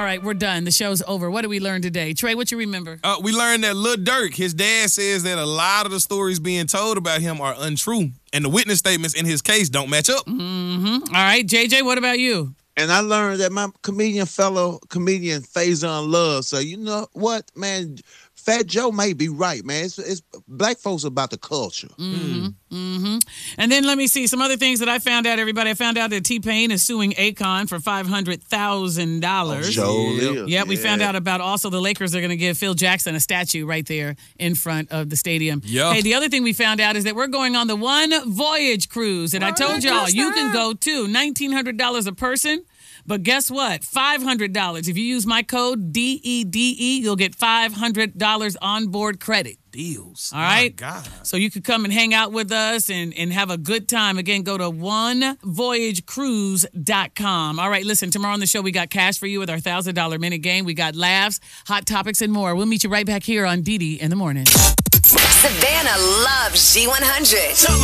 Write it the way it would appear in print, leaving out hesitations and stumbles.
right, we're done. The show's over. What did we learn today? Trey, what you remember? We learned that Lil Durk, his dad says that a lot of the stories being told about him are untrue, and the witness statements in his case don't match up. Mm-hmm. All right, JJ, what about you? And I learned that my fellow comedian Faison Love. So you know what, man? Fat Joe may be right, man. It's black folks about the culture. Mm-hmm. Mm-hmm. And then let me see some other things that I found out, everybody. I found out that T-Pain is suing Akon for $500,000. Yeah, we found out about also the Lakers are going to give Phil Jackson a statue right there in front of the stadium. Yeah. Hey, the other thing we found out is that we're going on the One Voyage cruise. And I told y'all, you can go too. $1,900 a person. But guess what? $500. If you use my code DEDE, you'll get $500 onboard credit. Deals. All right? My God. So you could come and hang out with us and have a good time. Again, go to onevoyagecruise.com. All right, listen, tomorrow on the show, we got cash for you with our $1,000 minute game. We got laughs, hot topics, and more. We'll meet you right back here on DD in the morning. Savannah loves G100.